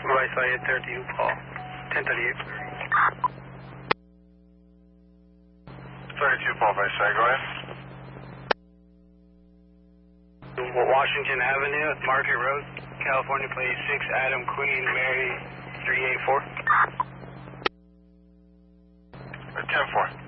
Right side 30, Paul. 1038. 32 Paul, right side, go ahead. Washington Avenue, Market Road, California, plate 6, Adam Queen, Mary 384. 10-4.